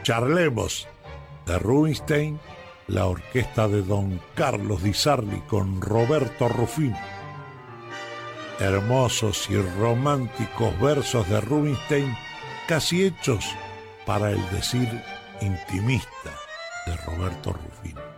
Charlemos de Rubinstein, la orquesta de Don Carlos Di Sarli con Roberto Rufino. Hermosos y románticos versos de Rubinstein, casi hechos para el decir intimista de Roberto Rufino.